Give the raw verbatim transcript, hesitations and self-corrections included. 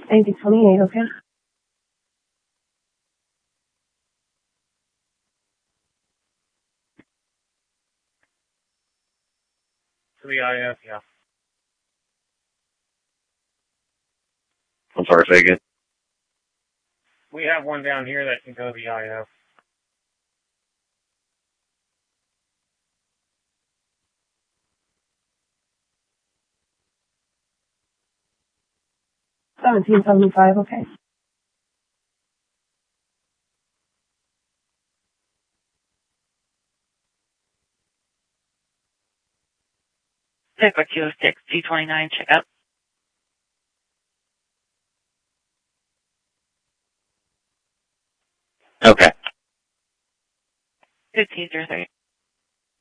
eighty twenty-eight, okay. To the I F, yeah. I'm sorry, say again. We have one down here that can go to the I F. seventeen seventy-five, okay. Echo two oh six, G twenty-nine, check out. Okay. fifteen zero three.